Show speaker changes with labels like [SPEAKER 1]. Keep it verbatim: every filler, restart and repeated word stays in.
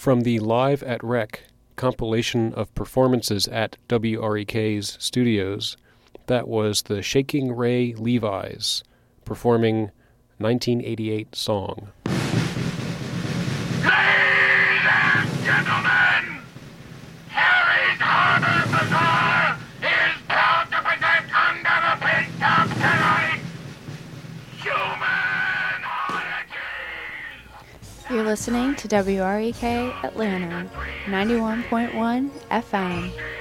[SPEAKER 1] From the Live at Rec compilation of performances at W R E K's studios, that was the Shaking Ray Levi's performing nineteen eighty-eight song.
[SPEAKER 2] Ladies and gentlemen, Harry's Harbor Bazaar is proud to present under the pink top tonight, Human Oddities.
[SPEAKER 3] You're listening to W R E K Atlanta, ninety-one point one F M.